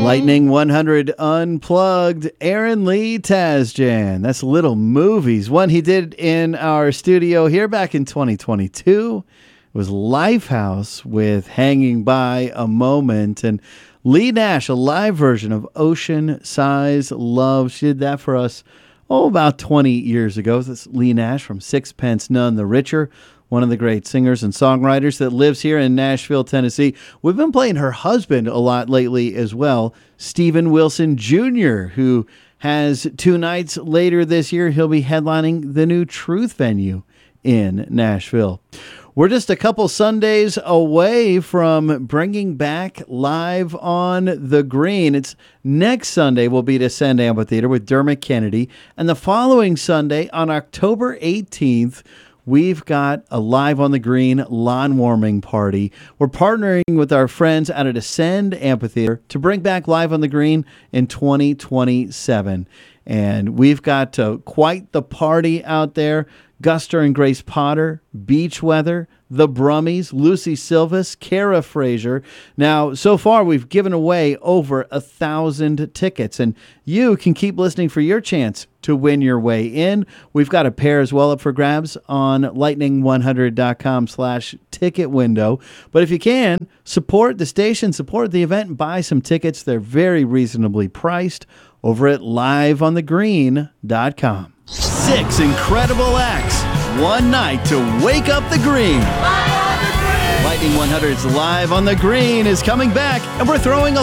Lightning 100 Unplugged, Aaron Lee Tasjan. That's Little Movies. One he did in our studio here back in 2022. It was Lifehouse with Hanging by a Moment. And Lee Nash, a live version of Ocean Size Love. She did that for us, about 20 years ago. That's Lee Nash from Sixpence None the Richer, one of the great singers and songwriters that lives here in Nashville, Tennessee. We've been playing her husband a lot lately as well, Steven Wilson Jr., who has 2 nights later this year. He'll be headlining the new Truth venue in Nashville. We're just a couple Sundays away from bringing back Live on the Green. It's next Sunday will be at Ascend Amphitheater with Dermot Kennedy. And the following Sunday on October 18th, we've got a Live on the Green lawn warming party. We're partnering with our friends out at Ascend Amphitheater to bring back Live on the Green in 2027. And we've got quite the party out there. Guster and Grace Potter, Beach Weather, The Brummies, Lucy Silvas, Kara Frazier. Now, so far, we've given away over 1,000 tickets, and you can keep listening for your chance to win your way in. We've got a pair as well up for grabs on lightning100.com/ticket window. But if you can, support the station, support the event, and buy some tickets. They're very reasonably priced over at liveonthegreen.com. 6 incredible acts, one night to wake up the green. Lightning 100's Live on the Green is coming back, and we're throwing a